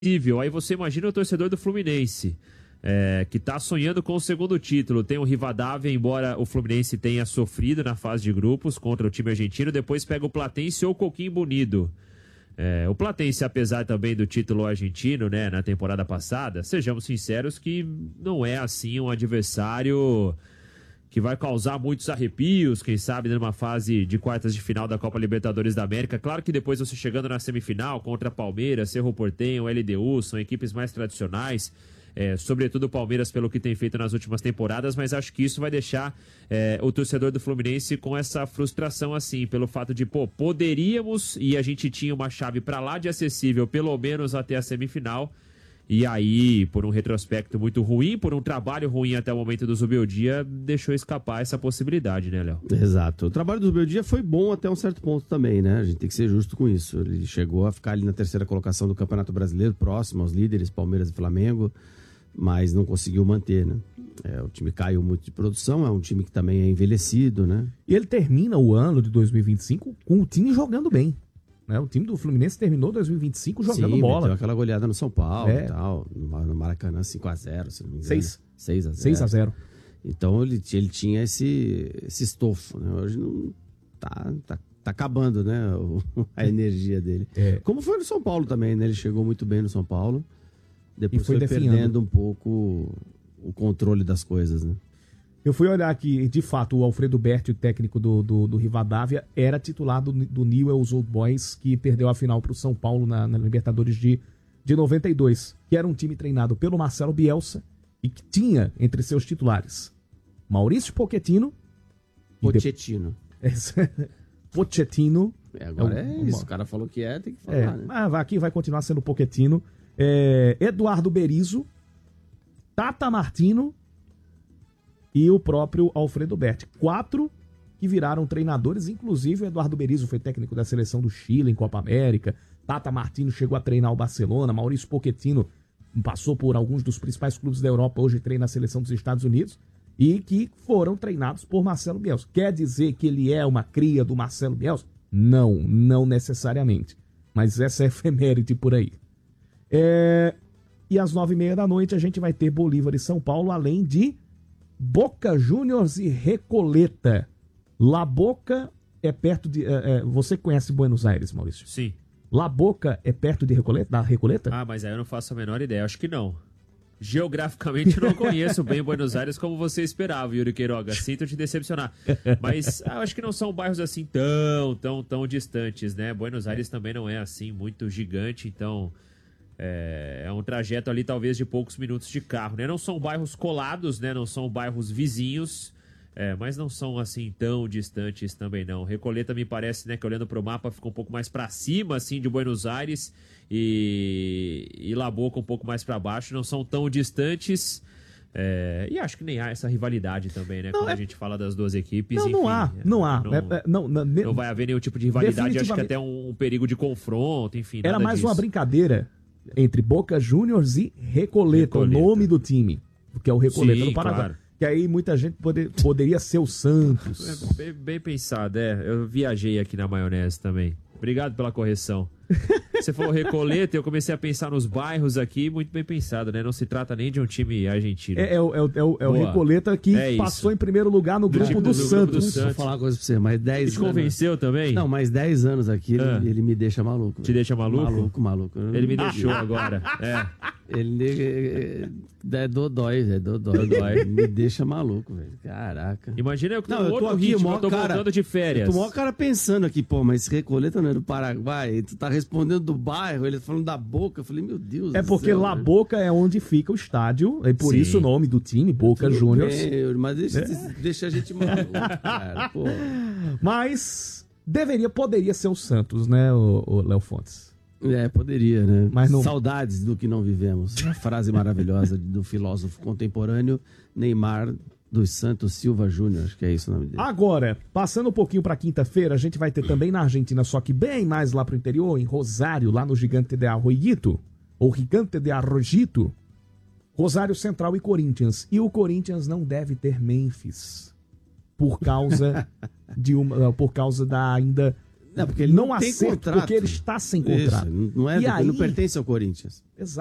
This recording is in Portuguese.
Aí você imagina o torcedor do Fluminense, que tá sonhando com o segundo título. Tem o Rivadavia, embora o Fluminense tenha sofrido na fase de grupos contra o time argentino, depois pega o Platense ou o Coquimbo Unido. O Platense, apesar também do título argentino, né, na temporada passada, sejamos sinceros que não é assim um adversário que vai causar muitos arrepios, quem sabe numa fase de quartas de final da Copa Libertadores da América. Claro que depois você chegando na semifinal contra Palmeiras, Cerro Porteño, LDU, são equipes mais tradicionais, sobretudo o Palmeiras pelo que tem feito nas últimas temporadas, mas acho que isso vai deixar o torcedor do Fluminense com essa frustração assim, pelo fato de, poderíamos, e a gente tinha uma chave para lá de acessível, pelo menos até a semifinal. E aí, por um retrospecto muito ruim, por um trabalho ruim até o momento do Zubeldia, deixou escapar essa possibilidade, né, Léo? Exato. O trabalho do Zubeldia foi bom até um certo ponto também, né? A gente tem que ser justo com isso. Ele chegou a ficar ali na terceira colocação do Campeonato Brasileiro, próximo aos líderes, Palmeiras e Flamengo, mas não conseguiu manter, né? O time caiu muito de produção, é um time que também é envelhecido, né? E ele termina o ano de 2025 com o time jogando bem. O time do Fluminense terminou 2025 jogando bola. Deu aquela goleada no São Paulo e tal, no Maracanã 5-0, se não me engano. 6-0. Então ele tinha esse estofo, né? Hoje não tá acabando, né, a energia dele. Como foi no São Paulo também, né? Ele chegou muito bem no São Paulo, depois foi perdendo um pouco o controle das coisas, né? Eu fui olhar aqui, de fato, o Alfredo Berti, o técnico do Rivadavia, era titular do Newell's Old Boys, que perdeu a final para o São Paulo na Libertadores de 92, que era um time treinado pelo Marcelo Bielsa e que tinha entre seus titulares Maurício Pochettino. Pochettino. Agora é isso, o cara falou que tem que falar, né? Mas aqui vai continuar sendo Pochettino. Eduardo Berizzo, Tata Martino e o próprio Alfredo Berti. 4 que viraram treinadores, inclusive o Eduardo Berizzo foi técnico da seleção do Chile em Copa América, Tata Martino chegou a treinar o Barcelona, Maurício Pochettino passou por alguns dos principais clubes da Europa, hoje treina a seleção dos Estados Unidos, e que foram treinados por Marcelo Bielsa. Quer dizer que ele é uma cria do Marcelo Bielsa? Não necessariamente. Mas essa é efeméride por aí. E às 9h30 da noite a gente vai ter Bolívar e São Paulo, além de Boca Juniors e Recoleta. La Boca é perto de... você conhece Buenos Aires, Maurício? Sim. La Boca é perto de da Recoleta? Ah, mas aí eu não faço a menor ideia. Acho que não. Geograficamente eu não conheço bem Buenos Aires como você esperava, Yuri Queiroga. Sinto te decepcionar. Mas eu acho que não são bairros assim tão distantes, né? Buenos Aires também não é assim muito gigante, então... É um trajeto ali talvez de poucos minutos de carro, né? Não são bairros colados, né? Não são bairros vizinhos, mas não são assim tão distantes também não. Recoleta me parece, né, que olhando para o mapa fica um pouco mais para cima assim de Buenos Aires e La Boca um pouco mais para baixo, não são tão distantes. E acho que nem há essa rivalidade também, né? Quando a gente fala das duas equipes. Não há. Não vai haver nenhum tipo de rivalidade, acho que até um perigo de confronto, enfim. Era mais disso. Uma brincadeira entre Boca Juniors e Recoleta, o nome do time, que é o Recoleta do Paraguai. Claro. Que aí muita gente poderia ser o Santos. Bem pensado, eu viajei aqui na maionese também. Obrigado pela correção. Você falou Recoleta, eu comecei a pensar nos bairros aqui, muito bem pensado, né? Não se trata nem de um time argentino. É o Recoleta que passou em primeiro lugar no grupo do Santos. Vou falar uma coisa pra você, mais 10 anos... Te convenceu também? Não, mais 10 anos aqui, ele me deixa maluco. Te deixa maluco? Maluco. Ele me deixou agora, Ele é dodói. Me deixa maluco, velho. Caraca. Imagina eu que tô outro ritmo, eu tô voltando de férias. Eu tô maior cara pensando aqui, mas Recoleta não é do Paraguai, tu tá respondendo do bairro, ele tá falando da Boca, eu falei, meu Deus do céu. Porque La Boca é onde fica o estádio, e por isso o nome do time, Boca Juniors. Mas deixa a gente maluco, cara, pô. Mas poderia ser o Santos, né, o Léo Fontes? Poderia, né? Mas não... Saudades do que não vivemos. A frase maravilhosa do filósofo contemporâneo Neymar dos Santos Silva Júnior, acho que é isso o nome dele. Agora, passando um pouquinho para quinta-feira, a gente vai ter também na Argentina, só que bem mais lá pro interior, em Rosário, lá no Gigante de Arroyito, ou Gigante de Arroyito, Rosário Central e Corinthians. E o Corinthians não deve ter Memphis, por causa da ainda Não, porque ele não tem aceito, contrato. porque ele está sem contrato. Isso, não pertence ao Corinthians.